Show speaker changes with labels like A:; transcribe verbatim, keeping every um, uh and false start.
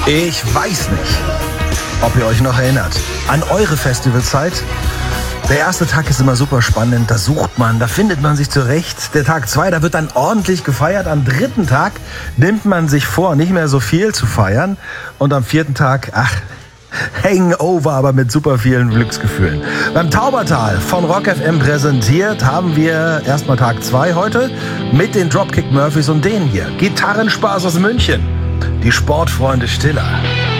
A: Ich weiß nicht, ob ihr euch noch erinnert an eure Festivalzeit. Der erste Tag ist immer super spannend, da sucht man, da findet man sich zurecht. Der Tag zwei, da wird dann ordentlich gefeiert. Am dritten Tag nimmt man sich vor, nicht mehr so viel zu feiern. Und am vierten Tag, ach, Hangover, aber mit super vielen Glücksgefühlen. Beim Taubertal von Rock F M präsentiert haben wir erstmal Tag zwei heute mit den Dropkick Murphys und denen hier. Gitarrenspaß aus München. Die Sportfreunde Stiller.